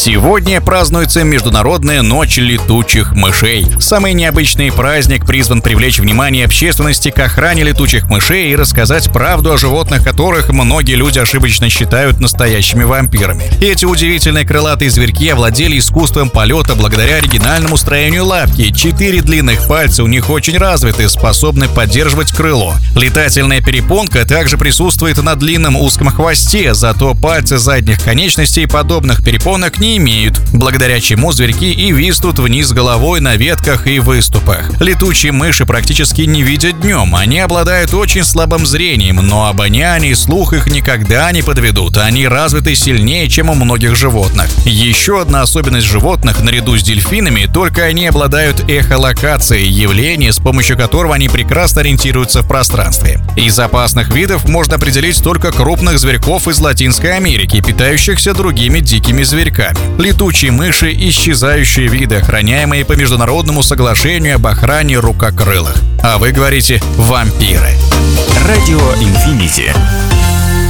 Сегодня празднуется Международная ночь летучих мышей. Самый необычный праздник призван привлечь внимание общественности к охране летучих мышей и рассказать правду о животных, которых многие люди ошибочно считают настоящими вампирами. Эти удивительные крылатые зверьки овладели искусством полета благодаря оригинальному строению лапки. 4 длинных пальца у них очень развиты, способны поддерживать крыло. Летательная перепонка также присутствует на длинном узком хвосте, зато пальцы задних конечностей подобных перепонок не имеют, благодаря чему зверьки и виснут вниз головой на ветках и выступах. Летучие мыши практически не видят днем, они обладают очень слабым зрением, но обоняние и слух их никогда не подведут, они развиты сильнее, чем у многих животных. Еще одна особенность животных, наряду с дельфинами, только они обладают эхолокацией, явление, с помощью которого они прекрасно ориентируются в пространстве. Из опасных видов можно определить только крупных зверьков из Латинской Америки, питающихся другими дикими зверьками. Летучие мыши – исчезающие виды, охраняемые по Международному соглашению об охране рукокрылых. А вы говорите «вампиры». Радио Инфинити.